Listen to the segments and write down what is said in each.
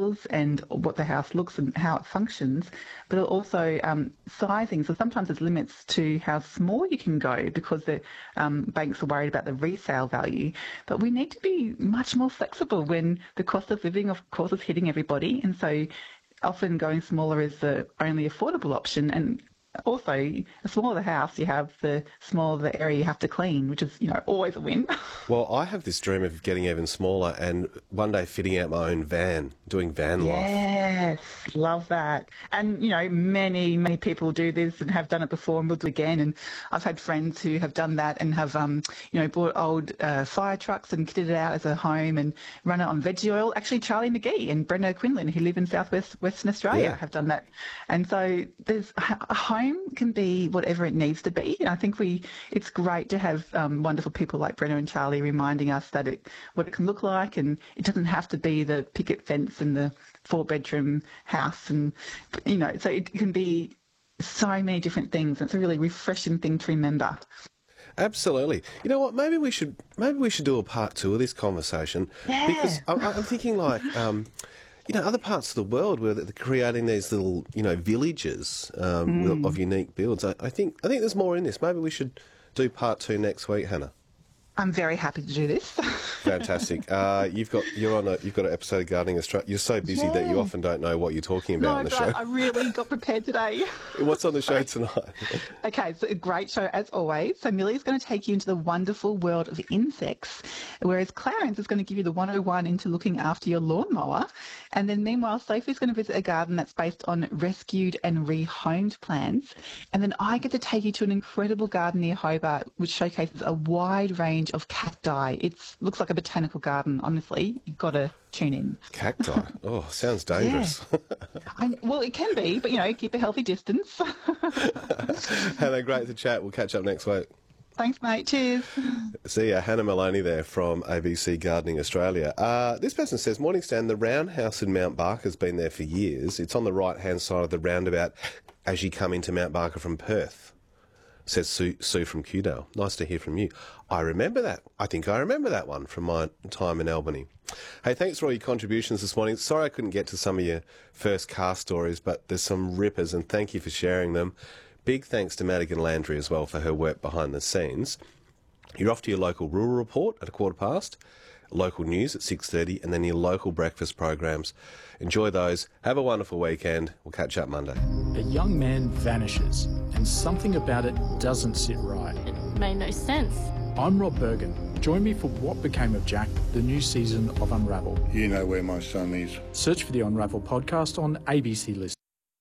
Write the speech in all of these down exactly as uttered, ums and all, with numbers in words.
styles and what the house looks and how it functions, but also um, sizing. So sometimes there's limits to how small you can go because the um, banks are worried about the resale value. But we need to be much more flexible when the cost of living, of course, is hitting everybody. And so often going smaller is the only affordable option. And also, the smaller the house you have, the smaller the area you have to clean, which is, you know, always a win. Well, I have this dream of getting even smaller and one day fitting out my own van, doing van life. Yes, love that. And, you know, many, many people do this and have done it before and will do it again. And I've had friends who have done that and have, um, you know, bought old uh, fire trucks and kitted it out as a home and run it on veggie oil. Actually, Charlie McGee and Brenda Quinlan, who live in southwest Western Australia, Yeah. have done that. And so there's a home can be whatever it needs to be. And I think we, it's great to have um, wonderful people like Brenda and Charlie reminding us that it, what it can look like, and it doesn't have to be the picket fence and the four-bedroom house, and you know, so it can be so many different things. It's a really refreshing thing to remember. Absolutely. You know what? Maybe we should maybe we should do a part two of this conversation. Yeah. Because I'm, I'm thinking like. Um, You know, other parts of the world where they're creating these little, you know, villages um, Mm. of unique builds. I, I think I think there's more in this. Maybe we should do part two next week, Hannah. I'm very happy to do this. Fantastic. Uh, you've got you're on a you've got an episode of Gardening Australia. You're so busy that you Yeah. often don't know what you're talking about No, on the but show. I really got prepared today. What's on the show tonight? Okay, so a great show as always. So Millie's going to take you into the wonderful world of insects, whereas Clarence is going to give you the one oh one into looking after your lawnmower. And then meanwhile, Sophie's going to visit a garden that's based on rescued and rehomed plants. And then I get to take you to an incredible garden near Hobart, which showcases a wide range of cacti. It looks like a botanical garden, honestly. You've got to tune in. Cacti. Oh, sounds dangerous. I, well, it can be, but, you know, keep a healthy distance. Hannah, great to chat. We'll catch up next week. Thanks, mate. Cheers. See ya. Hannah Maloney there from A B C Gardening Australia. Uh, this person says, Morning Stan, the roundhouse in Mount Barker has been there for years. It's on the right-hand side of the roundabout as you come into Mount Barker from Perth, says Sue, Sue from Kewdale. Nice to hear from you. I remember that. I think I remember that one from my time in Albany. Hey, thanks for all your contributions this morning. Sorry I couldn't get to some of your first car stories, but there's some rippers, and thank you for sharing them. Big thanks to Madigan Landry as well for her work behind the scenes. You're off to your local rural report at a quarter past, local news at six thirty, and then your local breakfast programs. Enjoy those. Have a wonderful weekend. We'll catch up Monday. A young man vanishes, and something about it doesn't sit right. It made no sense. I'm Rob Bergen. Join me for What Became of Jack, the new season of Unravel. You know where my son is. Search for the Unravel podcast on A B C Listen.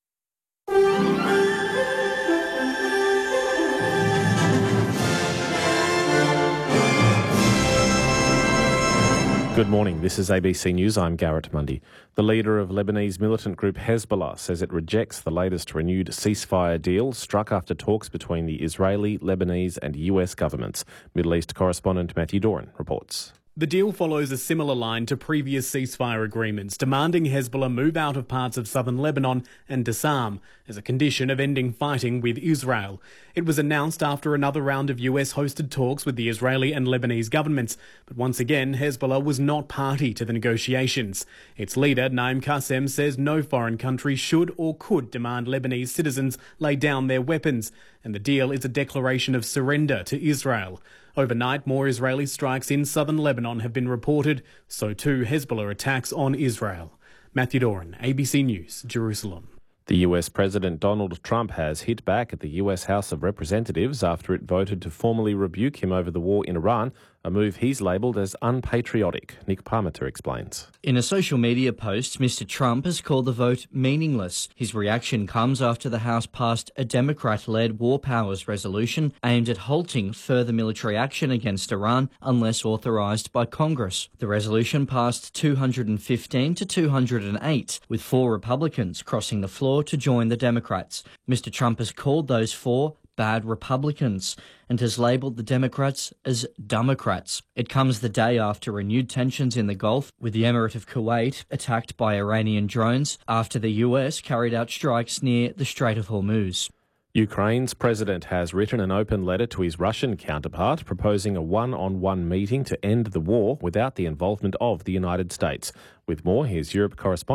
Good morning, this is A B C News, I'm Garrett Mundy. The leader of Lebanese militant group Hezbollah says it rejects the latest renewed ceasefire deal struck after talks between the Israeli, Lebanese and U S governments. Middle East correspondent Matthew Doran reports. The deal follows a similar line to previous ceasefire agreements, demanding Hezbollah move out of parts of southern Lebanon and disarm as a condition of ending fighting with Israel. It was announced after another round of U S-hosted talks with the Israeli and Lebanese governments, but once again, Hezbollah was not party to the negotiations. Its leader, Naim Qassem, says no foreign country should or could demand Lebanese citizens lay down their weapons, and the deal is a declaration of surrender to Israel. Overnight, more Israeli strikes in southern Lebanon have been reported, so too Hezbollah attacks on Israel. Matthew Doran, A B C News, Jerusalem. The U S President Donald Trump has hit back at the U S House of Representatives after it voted to formally rebuke him over the war in Iran, a move he's labelled as unpatriotic. Nick Parmenter explains. In a social media post, Mister Trump has called the vote meaningless. His reaction comes after the House passed a Democrat-led war powers resolution aimed at halting further military action against Iran unless authorised by Congress. The resolution passed two hundred fifteen to two hundred eight, with four Republicans crossing the floor to join the Democrats. Mister Trump has called those four bad Republicans and has labelled the Democrats as Democrats. It comes the day after renewed tensions in the Gulf, with the Emirate of Kuwait attacked by Iranian drones after the U S carried out strikes near the Strait of Hormuz. Ukraine's president has written an open letter to his Russian counterpart proposing a one-on-one meeting to end the war without the involvement of the United States. With more, here's Europe correspondent